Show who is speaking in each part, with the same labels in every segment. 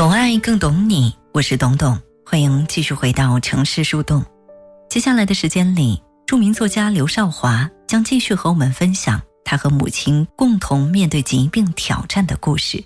Speaker 1: 懂爱更懂你，我是董董，欢迎继续回到城市树洞。接下来的时间里，著名作家刘少华将继续和我们分享他和母亲共同面对疾病挑战的故事。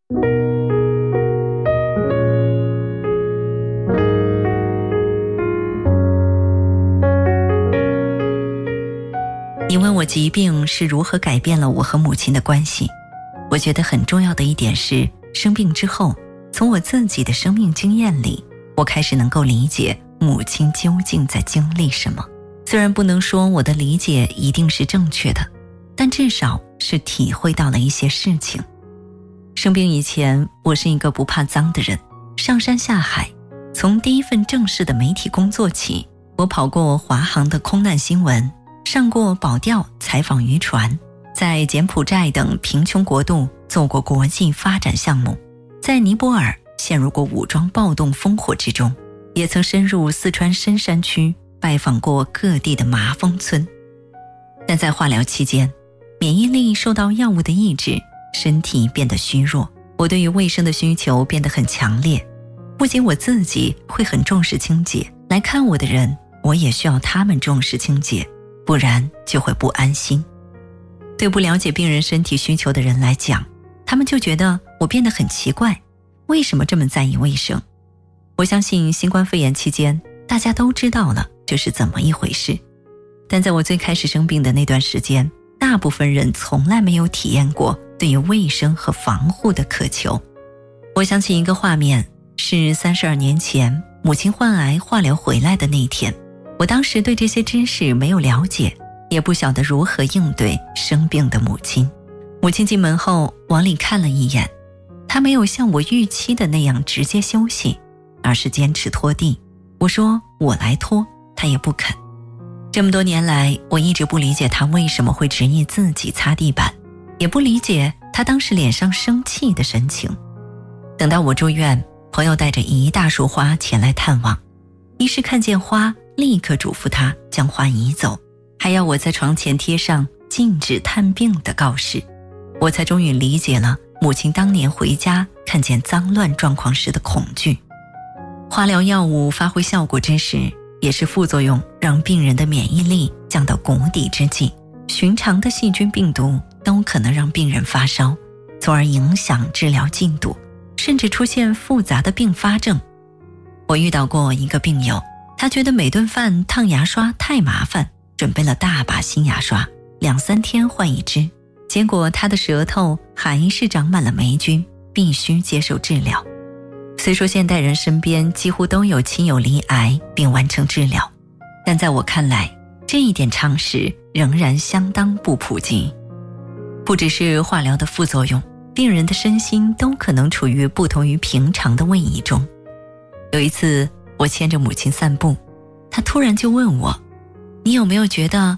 Speaker 1: 你问我疾病是如何改变了我和母亲的关系，我觉得很重要的一点是，生病之后，从我自己的生命经验里，我开始能够理解母亲究竟在经历什么。虽然不能说我的理解一定是正确的，但至少是体会到了一些事情。生病以前，我是一个不怕脏的人，上山下海，从第一份正式的媒体工作起，我跑过华航的空难新闻，上过保钓采访渔船，在柬埔寨等贫穷国度做过国际发展项目，在尼泊尔陷入过武装暴动烽火之中，也曾深入四川深山区拜访过各地的麻风村。但在化疗期间，免疫力受到药物的抑制，身体变得虚弱，我对于卫生的需求变得很强烈。不仅我自己会很重视清洁，来看我的人，我也需要他们重视清洁，不然就会不安心。对不了解病人身体需求的人来讲，他们就觉得我变得很奇怪，为什么这么在意卫生？我相信新冠肺炎期间，大家都知道了这是怎么一回事。但在我最开始生病的那段时间，大部分人从来没有体验过对于卫生和防护的渴求。我想起一个画面，是32年前母亲患癌化疗回来的那一天。我当时对这些知识没有了解，也不晓得如何应对生病的母亲。母亲进门后往里看了一眼，她没有像我预期的那样直接休息，而是坚持拖地。我说我来拖，她也不肯。这么多年来，我一直不理解她为什么会执意自己擦地板，也不理解她当时脸上生气的神情。等到我住院，朋友带着一大束花前来探望，一是看见花立刻嘱咐她将花移走，还要我在床前贴上禁止探病的告示。我才终于理解了母亲当年回家看见脏乱状况时的恐惧。化疗药物发挥效果之时，也是副作用让病人的免疫力降到谷底之际，寻常的细菌病毒都可能让病人发烧，从而影响治疗进度，甚至出现复杂的并发症。我遇到过一个病友，他觉得每顿饭烫牙刷太麻烦，准备了大把新牙刷，2-3天换一支，结果他的舌头还是长满了霉菌，必须接受治疗。虽说现代人身边几乎都有亲友罹癌并完成治疗，但在我看来，这一点常识仍然相当不普及。不只是化疗的副作用，病人的身心都可能处于不同于平常的位移中。有一次，我牵着母亲散步，她突然就问我，你有没有觉得